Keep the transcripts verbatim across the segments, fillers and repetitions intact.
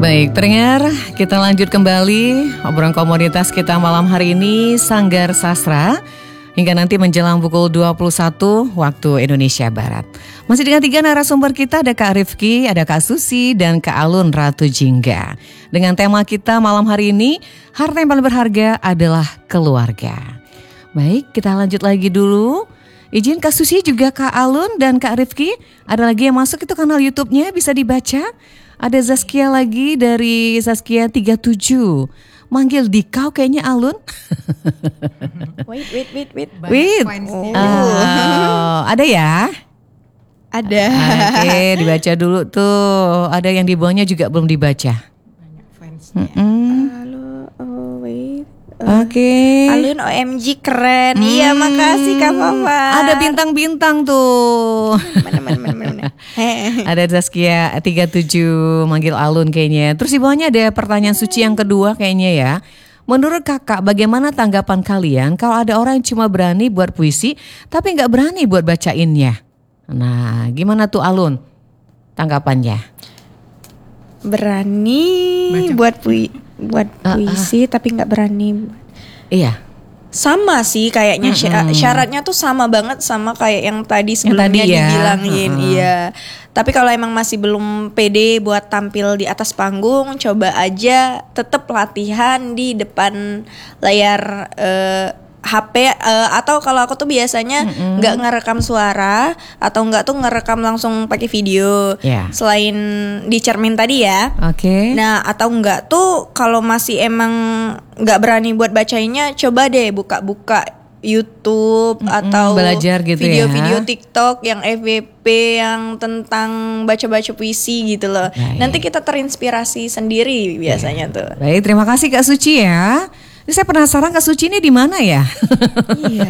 Baik, pendengar, kita lanjut kembali obrolan komunitas kita malam hari ini Sanggar Sastra hingga nanti menjelang pukul dua puluh satu waktu Indonesia Barat. Masih dengan tiga narasumber kita, ada Kak Rifki, ada Kak Susi, dan Kak Alun Ratu Jingga. Dengan tema kita malam hari ini, harta yang paling berharga adalah keluarga. Baik, kita lanjut lagi dulu. Izin Kak Susi juga Kak Alun dan Kak Rifki, ada lagi yang masuk itu kanal YouTube-nya bisa dibaca. Ada Zaskia lagi dari Zaskia tiga puluh tujuh. Manggil Dikau kayaknya Alun. Wait, wait, wait, wait. Wait. Oh. Oh, ada ya? Ada. Oke, dibaca dulu tuh. Ada yang di bawahnya juga belum dibaca. Banyak fansnya. Halo, oh wait. Oke. Okay. Alun O M G keren. Hmm. Iya, makasih Kak Mama. Ada bintang-bintang tuh. Mana mana mana mana. Ada Zaskia tiga puluh tujuh manggil Alun kayaknya. Terus di bawahnya ada pertanyaan suci yang kedua kayaknya ya. Menurut kakak bagaimana tanggapan kalian kalau ada orang yang cuma berani buat puisi tapi gak berani buat bacainnya? Nah gimana tuh Alun tanggapannya? Berani Baca. buat pui buat puisi uh, uh. tapi gak berani. Iya. Sama sih kayaknya mm-hmm. syaratnya tuh sama banget sama kayak yang tadi sebelumnya yang tadi ya. dibilangin uh-huh. Iya. Tapi kalau emang masih belum pede buat tampil di atas panggung, coba aja tetap latihan di depan layar uh, H P uh, atau kalau aku tuh biasanya nggak mm-hmm. ngerekam suara atau nggak tuh ngerekam langsung pakai video yeah. selain di cermin tadi ya. Oke. Okay. Nah atau nggak tuh kalau masih emang nggak berani buat bacainnya, coba deh buka-buka YouTube mm-hmm. atau belajar gitu video-video ya. TikTok yang F Y P yang tentang baca-baca puisi gitu loh. Baik. Nanti kita terinspirasi sendiri biasanya yeah. tuh. Baik, terima kasih Kak Suci ya. Ini saya penasaran Kak Suci ini di mana ya? Iya.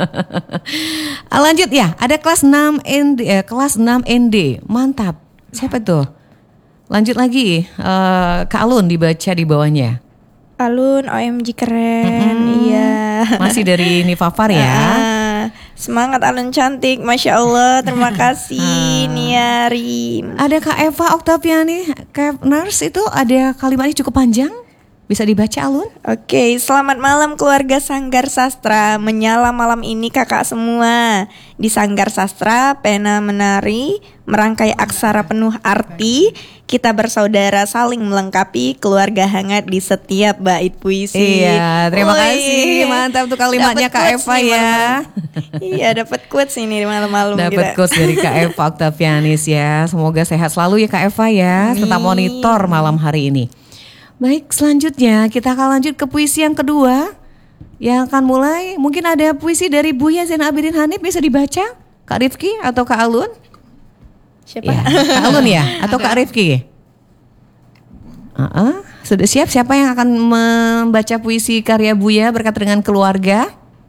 Lanjut ya, ada kelas enam N D, eh, kelas enam N D. Mantap. Siapa tuh? Lanjut lagi. Uh, Kak Alun dibaca di bawahnya. Alun O M G keren. Mm-hmm. Iya. Masih dari Nifafar ya. Uh, semangat Alun cantik. Masya Allah. Terima kasih Niari. Ada Kak Eva Oktaviani, Kak Nurse itu ada kalimatnya cukup panjang. Bisa dibaca Alun? Oke, selamat malam keluarga Sanggar Sastra. Menyala malam ini kakak semua. Di Sanggar Sastra, pena menari, merangkai aksara penuh arti. Kita bersaudara saling melengkapi, keluarga hangat di setiap bait puisi. Iya, terima Woy. kasih. Mantap tuh kalimatnya Kak Eva ya. Iya, dapat quotes ini malam-malam. Dapat quotes dari Kak Eva Oktavianis ya. Semoga sehat selalu ya Kak Eva ya. Tetap monitor malam hari ini. Baik, selanjutnya kita akan lanjut ke puisi yang kedua yang akan mulai. Mungkin ada puisi dari Buya Zainal Abidin Hanif, bisa dibaca Kak Rifki atau Kak Alun? Siapa? Ya, Kak Alun ya atau Kak Rifki? Uh-uh. Sudah siap siapa yang akan membaca puisi karya Buya berkaitan dengan keluarga?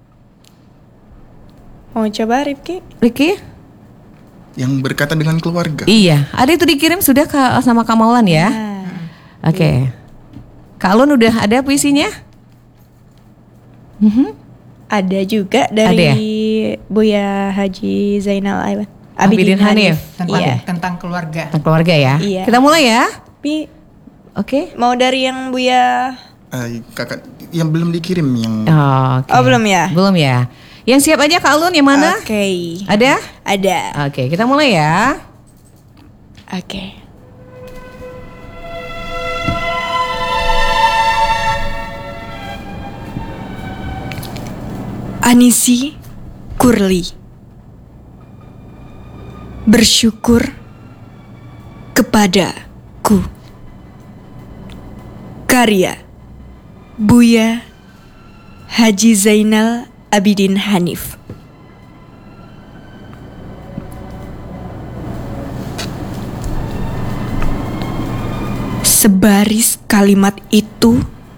Mau coba Rifki? Rifki? Yang berkaitan dengan keluarga. Iya, ada itu dikirim sudah ke, sama Kak Maulan ya? Oke. Okay. Kak Alun udah ada puisinya? Mm-hmm. Ada juga dari ada ya? Buya Haji Zainal Abidin, Abidin Hanif, Hanif. Tentang, iya. tentang keluarga. Tentang keluarga ya. Iya. Kita mulai ya. Tapi, oke. Okay. Mau dari yang Buya? Uh, kakak yang belum dikirim yang. Oh, okay. oh belum ya? Belum ya. Yang siap aja Kak Alun yang mana? Oke. Okay. Ada? Ada. Oke, okay, kita mulai ya. Oke. Okay. Anisi Kurli. Bersyukur kepadaku. Karya Buya Haji Zainal Abidin Hanif. Sebaris kalimat itu